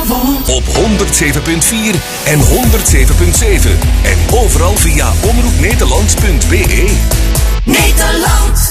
woont. Op 107.4 en 107.7. En overal via omroepnederland.be. Nederland.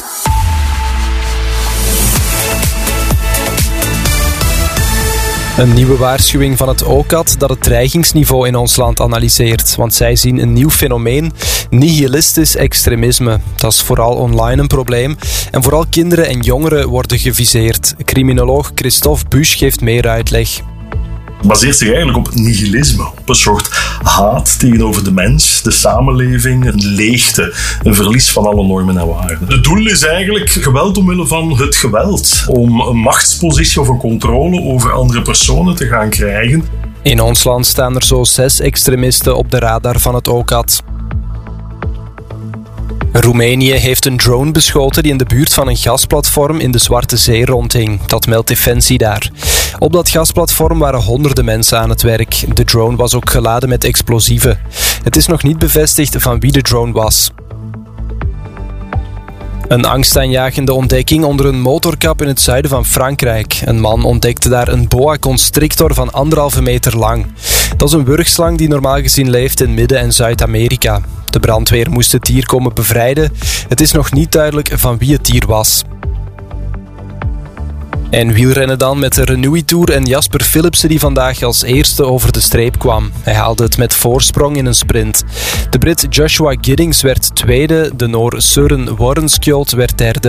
Een nieuwe waarschuwing van het OCAD dat het dreigingsniveau in ons land analyseert. Want zij zien een nieuw fenomeen, nihilistisch extremisme. Dat is vooral online een probleem. En vooral kinderen en jongeren worden geviseerd. Criminoloog Christophe Busch geeft meer uitleg. Het baseert zich eigenlijk op nihilisme, op een soort haat tegenover de mens, de samenleving, een leegte, een verlies van alle normen en waarden. Het doel is eigenlijk geweld omwille van het geweld, om een machtspositie of een controle over andere personen te gaan krijgen. In ons land staan er zo 6 extremisten op de radar van het OCAD. Roemenië heeft een drone beschoten die in de buurt van een gasplatform in de Zwarte Zee rondhing. Dat meldt Defensie daar. Op dat gasplatform waren honderden mensen aan het werk. De drone was ook geladen met explosieven. Het is nog niet bevestigd van wie de drone was. Een angstaanjagende ontdekking onder een motorkap in het zuiden van Frankrijk. Een man ontdekte daar een boa constrictor van 1,5 meter lang. Dat is een wurgslang die normaal gezien leeft in Midden- en Zuid-Amerika. De brandweer moest het dier komen bevrijden. Het is nog niet duidelijk van wie het dier was. En wielrennen dan met de Renewy Tour en Jasper Philipsen die vandaag als eerste over de streep kwam. Hij haalde het met voorsprong in een sprint. De Brit Joshua Giddings werd tweede, de Noor Søren Warrenskjold werd derde.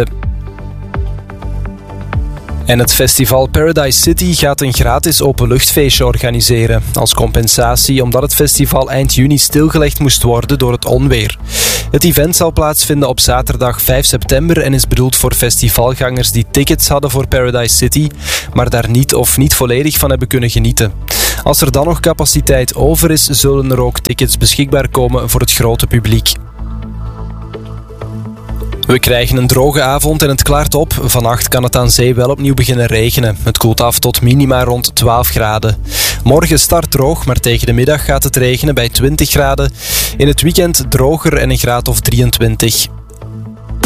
En het festival Paradise City gaat een gratis openluchtfeestje organiseren. Als compensatie omdat het festival eind juni stilgelegd moest worden door het onweer. Het event zal plaatsvinden op zaterdag 5 september en is bedoeld voor festivalgangers die tickets hadden voor Paradise City, maar daar niet of niet volledig van hebben kunnen genieten. Als er dan nog capaciteit over is, zullen er ook tickets beschikbaar komen voor het grote publiek. We krijgen een droge avond en het klaart op. Vannacht kan het aan zee wel opnieuw beginnen regenen. Het koelt af tot minima rond 12 graden. Morgen start droog, maar tegen de middag gaat het regenen bij 20 graden. In het weekend droger en een graad of 23.